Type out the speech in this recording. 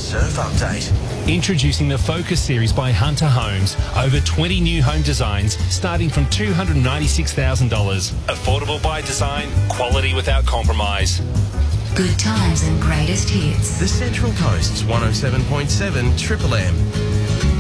Surf Update. Introducing the Focus series by Hunter Homes. Over 20 new home designs starting from $296,000. Affordable by design, quality without compromise. Good times and greatest hits. The Central Coast's 107.7 Triple M.